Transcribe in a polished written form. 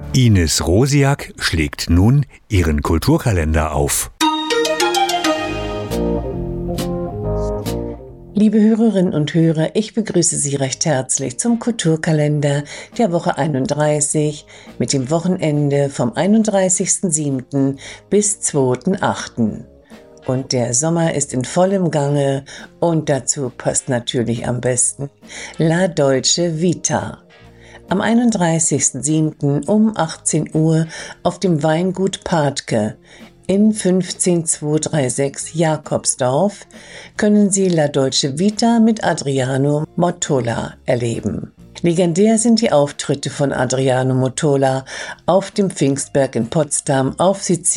Ines Rosiak schlägt nun ihren Kulturkalender auf. Liebe Hörerinnen und Hörer, ich begrüße Sie recht herzlich zum Kulturkalender der Woche 31 mit dem Wochenende vom 31.07. bis 2.08. Und der Sommer ist in vollem Gange und dazu passt natürlich am besten La Dolce Vita. Am 31.07. um 18 Uhr auf dem Weingut Partke in 15236 Jakobsdorf können Sie La Dolce Vita mit Adriano Mottola erleben. Legendär sind die Auftritte von Adriano Mottola auf dem Pfingstberg in Potsdam, auf Sizilien